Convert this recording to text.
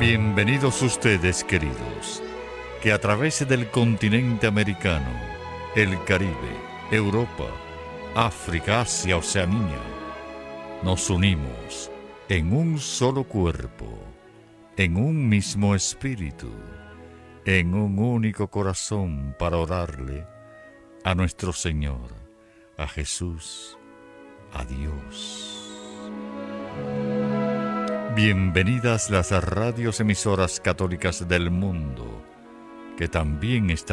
Bienvenidos ustedes, queridos, que a través del continente americano, el Caribe, Europa, África, Asia, Oceanía, nos unimos en un solo cuerpo, en un mismo espíritu, en un único corazón para orarle a nuestro Señor, a Jesús, a Dios. Bienvenidas las radios emisoras católicas del mundo, que también están